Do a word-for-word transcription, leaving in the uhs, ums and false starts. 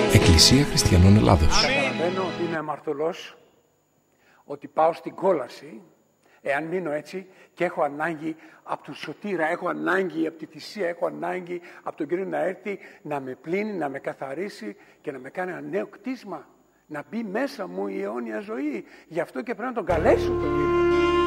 Εκκλησία Χριστιανών Ελλάδος. Καταλαβαίνω ότι είμαι αμαρτωλός, ότι πάω στην κόλαση, εάν μείνω έτσι και έχω ανάγκη από τον Σωτήρα, έχω ανάγκη από τη θυσία, έχω ανάγκη από τον Κύριο να έρθει να με πλύνει, να με καθαρίσει και να με κάνει ένα νέο κτίσμα. Να μπει μέσα μου η αιώνια ζωή. Γι' αυτό και πρέπει να τον καλέσω τον Κύριο.